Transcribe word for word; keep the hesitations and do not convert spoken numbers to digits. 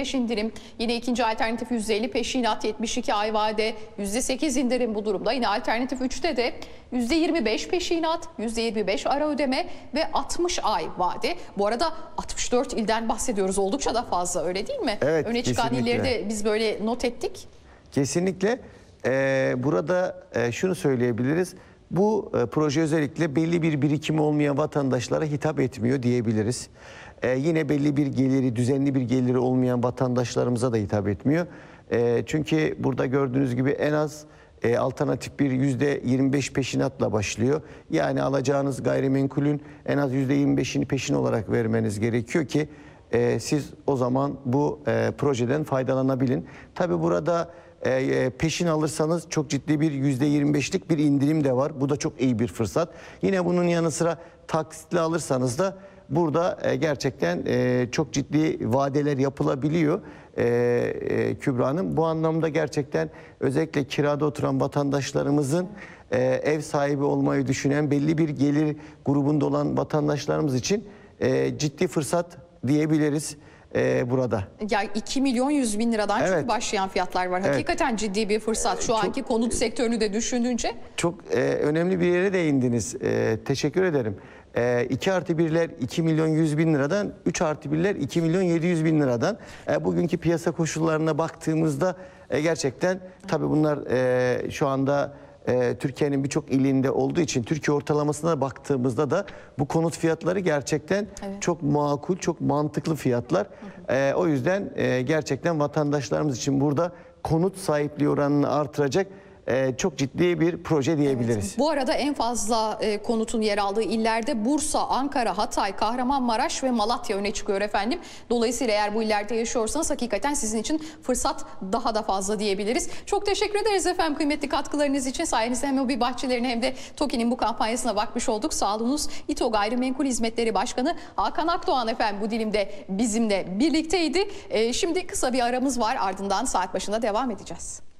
beş indirim. Yine ikinci alternatif yüzde elli peşinat, yetmiş iki ay vade, yüzde sekiz indirim bu durumda. Yine alternatif üçte de yüzde yirmi beş peşinat, yüzde yirmi beş ara ödeme ve altmış ay vade. Bu arada altmış dört ilden bahsediyoruz. Oldukça da fazla, öyle değil mi? Evet, Öne çıkan kesinlikle. illeri de biz böyle not ettik. Kesinlikle. Ee, burada e, şunu söyleyebiliriz. Bu e, proje özellikle belli bir birikimi olmayan vatandaşlara hitap etmiyor diyebiliriz. Ee, yine belli bir geliri, düzenli bir geliri olmayan vatandaşlarımıza da hitap etmiyor. E, çünkü burada gördüğünüz gibi en az e, alternatif bir yüzde yirmi beş peşinatla başlıyor. Yani alacağınız gayrimenkulün en az yüzde yirmi beşini peşin olarak vermeniz gerekiyor ki e, siz o zaman bu e, projeden faydalanabilin. Tabii burada E, peşin alırsanız çok ciddi bir yüzde yirmi beşlik bir indirim de var. Bu da çok iyi bir fırsat. Yine bunun yanı sıra taksitle alırsanız da burada e, gerçekten e, çok ciddi vadeler yapılabiliyor. E, e, Kübra Hanım, bu anlamda gerçekten özellikle kirada oturan vatandaşlarımızın e, ev sahibi olmayı düşünen belli bir gelir grubunda olan vatandaşlarımız için e, ciddi fırsat diyebiliriz. Ee, burada. Yani iki milyon yüz bin liradan Evet. çünkü başlayan fiyatlar var. Evet. Hakikaten ciddi bir fırsat. Şu Çok, anki konut sektörünü de düşününce. Çok e, önemli bir yere değindiniz. E, teşekkür ederim. E, iki artı birler iki milyon yüz bin liradan, üç artı birler iki milyon yedi yüz bin liradan. E, bugünkü piyasa koşullarına baktığımızda e, gerçekten tabii bunlar e, şu anda e, Türkiye'nin birçok ilinde olduğu için Türkiye ortalamasına baktığımızda da bu konut fiyatları gerçekten evet. çok makul, çok mantıklı fiyatlar. Hı hı. E, o yüzden e, gerçekten vatandaşlarımız için burada konut sahipliği oranını artıracak Ee, çok ciddi bir proje diyebiliriz. Evet. Bu arada en fazla e, konutun yer aldığı illerde Bursa, Ankara, Hatay, Kahramanmaraş ve Malatya öne çıkıyor efendim. Dolayısıyla eğer bu illerde yaşıyorsanız hakikaten sizin için fırsat daha da fazla diyebiliriz. Çok teşekkür ederiz efendim kıymetli katkılarınız için. Sayenizde hem Hobi Bahçelerine hem de TOKİ'nin bu kampanyasına bakmış olduk. Sağ olunuz. İTO Gayrimenkul Hizmetleri Başkanı Hakan Akdoğan efendim bu dilimde bizimle birlikteydi. E, şimdi kısa bir aramız var, ardından saat başında devam edeceğiz.